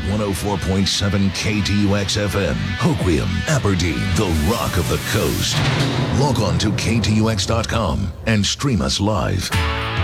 104.7 KTUX FM, Hoquiam, Aberdeen, the rock of the coast. Log on to KTUX.com and stream us live.